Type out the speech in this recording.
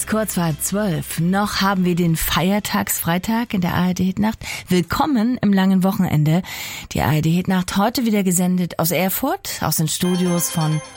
ist kurz vor 12. Noch haben wir den Feiertagsfreitag in der ARD-Hitnacht. Willkommen im langen Wochenende. Die ARD-Hitnacht heute wieder gesendet aus Erfurt, aus den Studios von